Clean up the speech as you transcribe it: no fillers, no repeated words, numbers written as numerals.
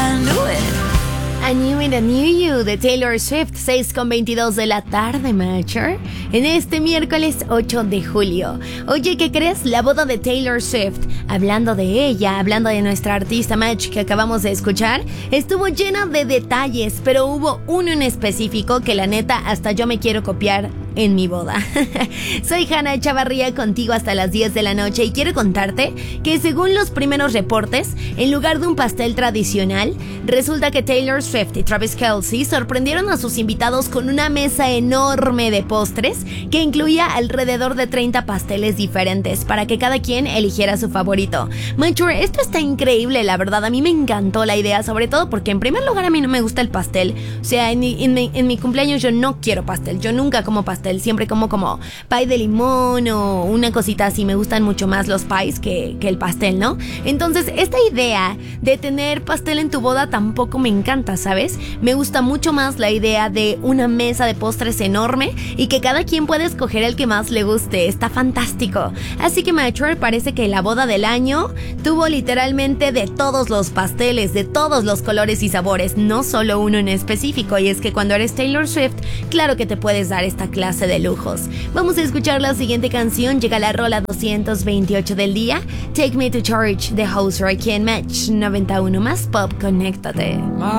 I Knew It, I Knew You de Taylor Swift, 6:22 de la tarde, Macher, en este miércoles 8 de julio. Oye, ¿qué crees? La boda de Taylor Swift, hablando de ella, hablando de nuestra artista Match que acabamos de escuchar, estuvo llena de detalles, pero hubo uno en específico que la neta hasta yo me quiero copiar en mi boda. Soy Hannah Chavarría, contigo hasta las 10 de la noche, y quiero contarte que según los primeros reportes, en lugar de un pastel tradicional, resulta que Taylor Swift y Travis Kelce sorprendieron a sus invitados con una mesa enorme de postres que incluía alrededor de 30 pasteles diferentes para que cada quien eligiera su favorito. Mature, esto está increíble, la verdad. A mí me encantó la idea, sobre todo porque en primer lugar a mí no me gusta el pastel. O sea, en mi cumpleaños yo no quiero pastel, yo nunca como pastel. Siempre como pie de limón o una cosita así. Me gustan mucho más los pies que el pastel, ¿no? Entonces, esta idea de tener pastel en tu boda tampoco me encanta, ¿sabes? Me gusta mucho más la idea de una mesa de postres enorme y que cada quien pueda escoger el que más le guste. Está fantástico. Así que, Mature, parece que la boda del año tuvo literalmente de todos los pasteles, de todos los colores y sabores, no solo uno en específico. Y es que cuando eres Taylor Swift, claro que te puedes dar esta clase de lujos. Vamos a escuchar la siguiente canción. Llega la rola 228 del día, Take Me to Church de House aquí en Match 91 más Pop. Conéctate.